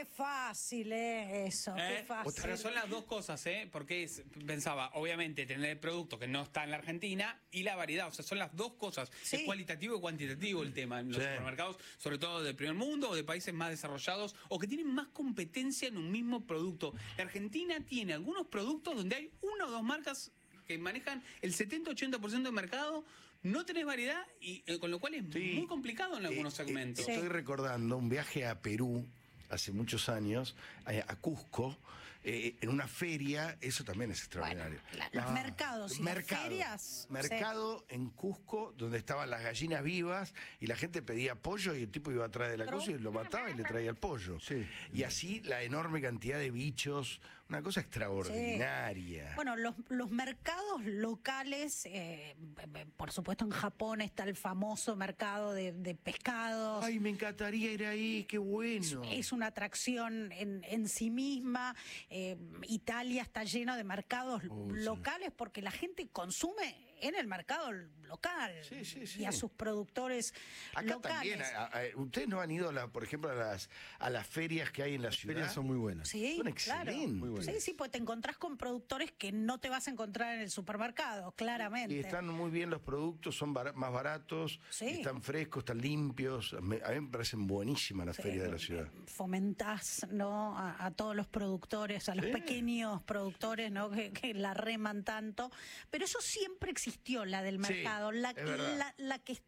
fácil, eso, qué fácil. Pero son las dos cosas, porque pensaba, obviamente, tener el producto que no está en la Argentina y la variedad. O sea, son las dos cosas. Sí. Es cualitativo y cuantitativo el tema en los supermercados, sobre todo del primer mundo o de países más desarrollados o que tienen más competencia en un mismo producto. La Argentina tiene algunos productos donde hay una o dos marcas que manejan el 70-80% del mercado, no tenés variedad y con lo cual es muy complicado en algunos segmentos. Estoy recordando un viaje a Perú hace muchos años, a Cusco, en una feria. Eso también es extraordinario. Bueno, los mercados y las ferias. Mercado en Cusco, donde estaban las gallinas vivas y la gente pedía pollo y el tipo iba atrás de la cosa y lo mataba y le traía el pollo. Sí. Y así la enorme cantidad de bichos, una cosa extraordinaria. Sí. Bueno, los mercados locales, por supuesto en Japón está el famoso mercado de pescados. Ay, me encantaría ir ahí, qué bueno. Es una atracción en sí misma. Italia está lleno de mercados locales porque la gente consume en el mercado local y a sus productores acá locales. También, ustedes no han ido, por ejemplo, a las ferias que hay en la ciudad. Las ferias son muy buenas. Sí, son excelentes. Muy buenas. Sí, pues te encontrás con productores que no te vas a encontrar en el supermercado, claramente. Y están muy bien los productos, son más baratos, están frescos, están limpios. A mí me parecen buenísimas las ferias de la ciudad. Fomentás, ¿no?, a todos los productores, a los pequeños productores, ¿no?, que la reman tanto. Pero eso siempre existió, la del mercado. La que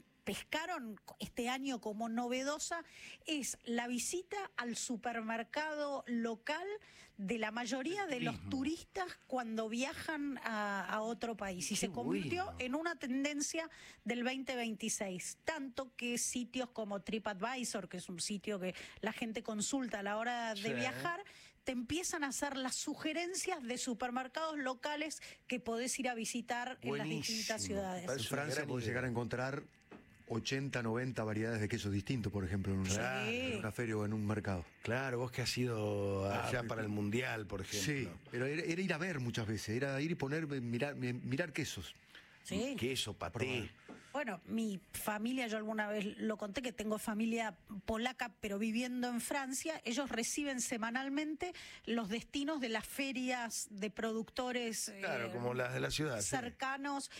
pescaron este año como novedosa es la visita al supermercado local de la mayoría de los turistas cuando viajan a otro país, y se convirtió en una tendencia del 2026, tanto que sitios como TripAdvisor, que es un sitio que la gente consulta a la hora de viajar, te empiezan a hacer las sugerencias de supermercados locales que podés ir a visitar en las distintas ciudades. En Francia podés llegar a encontrar 80, 90 variedades de quesos distintos, por ejemplo, en una feria o en un mercado. Claro, vos que has ido allá para el Mundial, por ejemplo. Sí, pero era ir a ver muchas veces, era ir y mirar quesos. Sí. Queso, paté. Bueno, mi familia, yo alguna vez lo conté, que tengo familia polaca, pero viviendo en Francia, ellos reciben semanalmente los destinos de las ferias de productores como las de la ciudad, cercanos,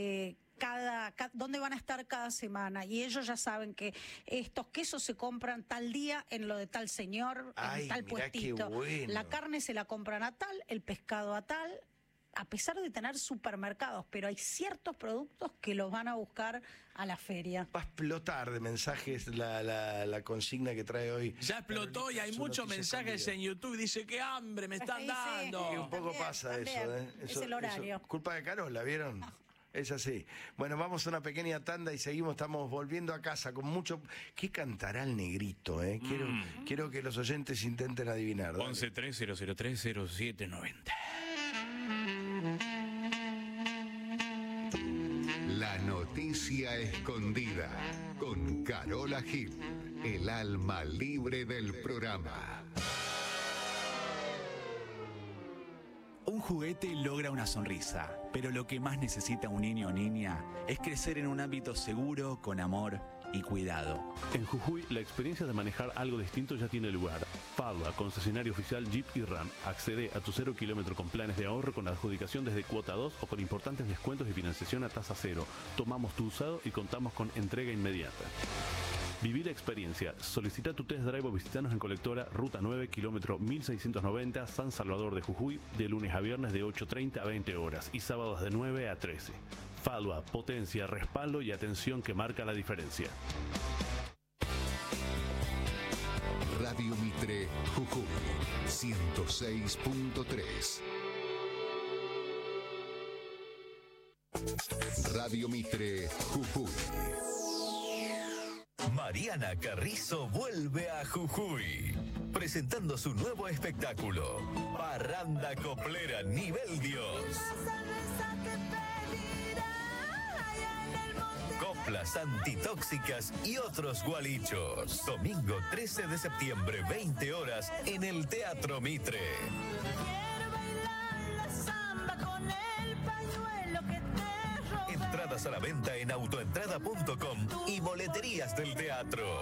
dónde van a estar cada semana, y ellos ya saben que estos quesos se compran tal día en lo de tal señor, en tal puestito. La carne se la compran a tal, el pescado a tal, a pesar de tener supermercados, pero hay ciertos productos que los van a buscar a la feria. Va a explotar de mensajes la consigna que trae hoy. Ya explotó y hay muchos mensajes en YouTube. Dice, qué hambre me están dando. Sí, un poco pasa eso. Es el horario. Culpa de Carola, ¿vieron? Es así. Bueno, vamos a una pequeña tanda y seguimos, estamos volviendo a casa con mucho... ¿Qué cantará el negrito? Quiero que los oyentes intenten adivinar. 11-3003-0790. La noticia escondida con Carola Gil, el alma libre del programa. Un juguete logra una sonrisa, pero lo que más necesita un niño o niña es crecer en un ámbito seguro, con amor y cuidado. En Jujuy, la experiencia de manejar algo distinto ya tiene lugar. Fadua, concesionario oficial Jeep y Ram. Accede a tu 0 kilómetro con planes de ahorro con adjudicación desde cuota 2 o con importantes descuentos de financiación a tasa cero. Tomamos tu usado y contamos con entrega inmediata. Viví la experiencia. Solicita tu test drive o visitanos en Colectora, Ruta 9, kilómetro 1690, San Salvador de Jujuy, de lunes a viernes de 8:30 a 20 horas y sábados de 9 a 13. Fadua, potencia, respaldo y atención que marca la diferencia. Radio Mitre, Jujuy, 106.3. Radio Mitre, Jujuy. Mariana Carrizo vuelve a Jujuy, presentando su nuevo espectáculo, Parranda Coplera Nivel Dios. Coplas antitóxicas y otros gualichos. Domingo 13 de septiembre, 20 horas, en el Teatro Mitre. Entradas a la venta en autoentrada.com y boleterías del teatro.